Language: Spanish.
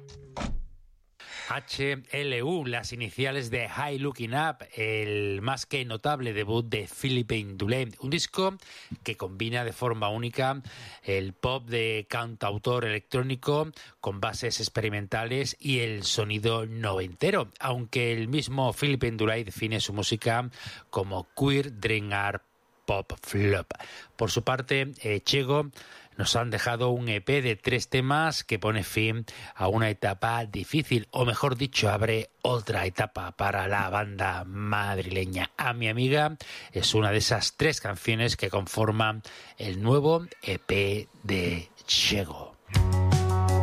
HLU, las iniciales de High Looking Up, el más que notable debut de Philippe Indulé, un disco que combina de forma única el pop de cantautor electrónico con bases experimentales y el sonido noventero, aunque el mismo Philippe Indulé define su música como queer dream art pop flop. Por su parte, Chego nos han dejado un EP de 3 temas que pone fin a una etapa difícil, o mejor dicho, abre otra etapa para la banda madrileña. A mi amiga es una de esas 3 canciones que conforman el nuevo EP de Chego.